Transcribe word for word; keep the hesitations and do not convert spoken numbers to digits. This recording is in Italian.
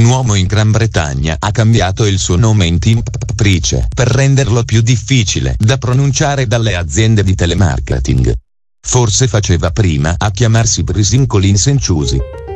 un uomo in Gran Bretagna ha cambiato il suo nome in Tim Price per renderlo più difficile da pronunciare dalle aziende di telemarketing. Forse faceva prima a chiamarsi Brisin Collins and Chusi.